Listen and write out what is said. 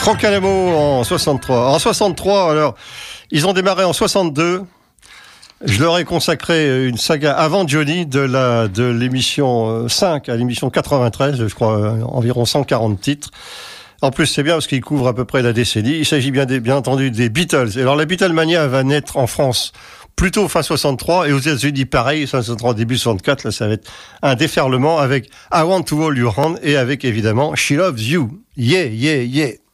Franck Alamo en 63. En 63, alors, ils ont démarré en 62. Je leur ai consacré une saga avant Johnny de l'émission 5 à l'émission 93, je crois, environ 140 titres. En plus, c'est bien parce qu'ils couvrent à peu près la décennie. Il s'agit bien entendu des Beatles. Et alors, la Beatlemania va naître en France plutôt fin 63 et aux États-Unis pareil, 63 début 64. Là, ça va être un déferlement avec I Want to Hold Your Hand et avec évidemment She Loves You. Yeah, yeah, yeah.